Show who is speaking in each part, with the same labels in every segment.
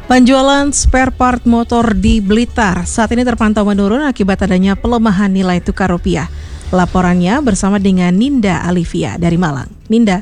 Speaker 1: Penjualan spare part motor di Blitar saat ini terpantau menurun akibat adanya pelemahan nilai tukar rupiah. Laporannya bersama dengan Ninda Alivia dari Malang. Ninda.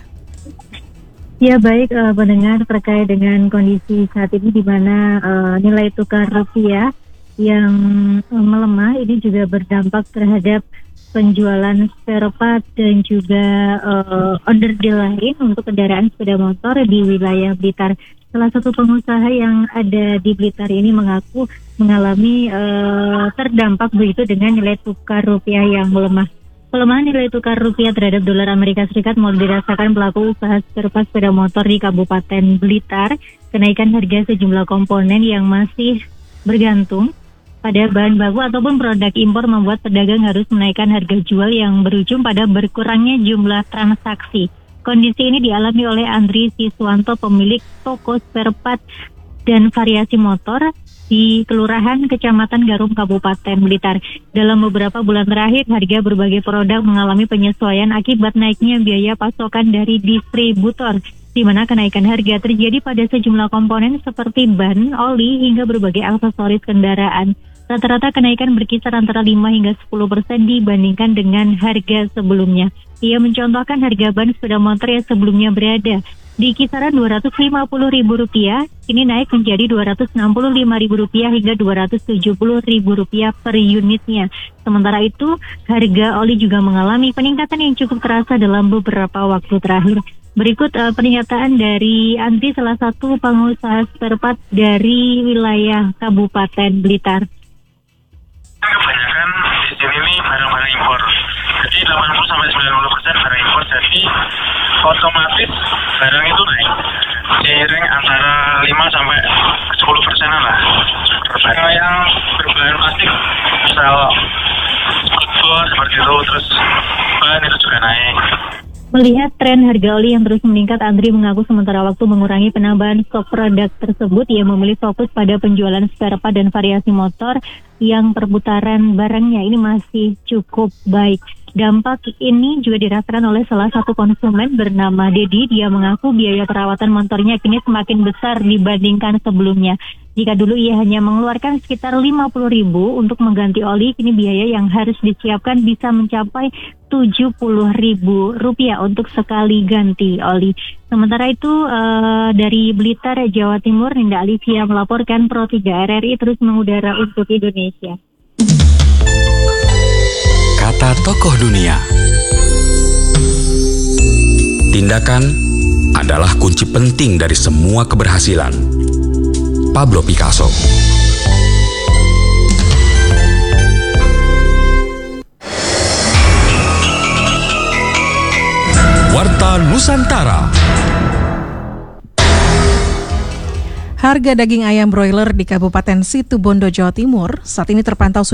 Speaker 2: Ya baik, pendengar, terkait dengan kondisi saat ini di mana nilai tukar rupiah yang melemah ini juga berdampak terhadap penjualan spare part dan juga order deal lain untuk kendaraan sepeda motor di wilayah Blitar. Salah satu pengusaha yang ada di Blitar ini mengaku mengalami terdampak begitu dengan nilai tukar rupiah yang melemah. Pelemahan nilai tukar rupiah terhadap dolar Amerika Serikat mulai dirasakan pelaku usaha spare part sepeda motor di Kabupaten Blitar. Kenaikan harga sejumlah komponen yang masih bergantung pada bahan baku ataupun produk impor membuat pedagang harus menaikkan harga jual yang berujung pada berkurangnya jumlah transaksi. Kondisi ini dialami oleh Andri Siswanto, pemilik toko spare part dan variasi motor di Kelurahan Kecamatan Garum, Kabupaten Blitar. Dalam beberapa bulan terakhir, harga berbagai produk mengalami penyesuaian akibat naiknya biaya pasokan dari distributor, di mana kenaikan harga terjadi pada sejumlah komponen seperti ban, oli, hingga berbagai aksesoris kendaraan. Rata-rata kenaikan berkisar antara 5 hingga 10% dibandingkan dengan harga sebelumnya. Ia mencontohkan harga ban sepeda motor yang sebelumnya berada di kisaran Rp250.000, kini naik menjadi Rp265.000 hingga Rp270.000 per unitnya. Sementara itu, harga oli juga mengalami peningkatan yang cukup terasa dalam beberapa waktu terakhir. Berikut pernyataan dari Andri, salah satu pengusaha spare part dari wilayah Kabupaten Blitar.
Speaker 3: Kebanyakan di sini nih barang-barang impor. Jadi 80-90% barang impor, jadi otomatis barang itu naik. Seiring antara 5-10% lah. Barang yang berbahan plastik, misal botol seperti itu, terus bahan itu juga naik.
Speaker 2: Melihat tren harga oli yang terus meningkat, Andri mengaku sementara waktu mengurangi penambahan stok produk tersebut. Ia memilih fokus pada penjualan spare part dan variasi motor yang perputaran barangnya ini masih cukup baik. Dampak ini juga dirasakan oleh salah satu konsumen bernama Dedi. Dia mengaku biaya perawatan motornya kini semakin besar dibandingkan sebelumnya. Jika dulu ia hanya mengeluarkan sekitar Rp50.000 untuk mengganti oli, kini biaya yang harus disiapkan bisa mencapai Rp70.000 untuk sekali ganti oli. Sementara itu dari Blitar, Jawa Timur, Ninda Alivia melaporkan Pro 3 RRI terus mengudara untuk Indonesia.
Speaker 4: Kata tokoh dunia. Tindakan adalah kunci penting dari semua keberhasilan. Pablo Picasso. Warta Nusantara.
Speaker 1: Harga daging ayam broiler di Kabupaten Situbondo, Jawa Timur saat ini terpantau